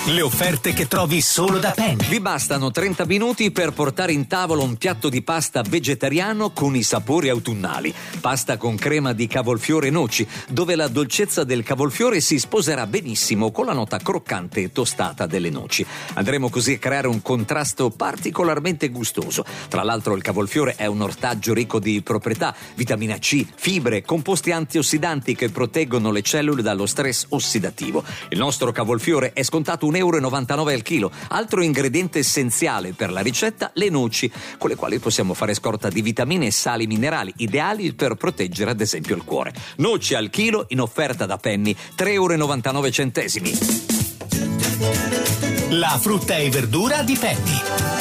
Le offerte che trovi solo da Penny. Vi bastano 30 minuti per portare in tavola un piatto di pasta vegetariano con i sapori autunnali. Pasta con crema di cavolfiore e noci, dove la dolcezza del cavolfiore si sposerà benissimo con la nota croccante e tostata delle noci. Andremo così a creare un contrasto particolarmente gustoso. Tra l'altro il cavolfiore è un ortaggio ricco di proprietà, vitamina C, fibre, composti antiossidanti che proteggono le cellule dallo stress ossidativo. Il nostro cavolfiore è scontato 1,99 € al chilo. Altro ingrediente essenziale per la ricetta, le noci, con le quali possiamo fare scorta di vitamine e sali minerali, ideali per proteggere ad esempio il cuore. Noci al chilo in offerta da Penny, 3,99 €. La frutta e verdura di Penny.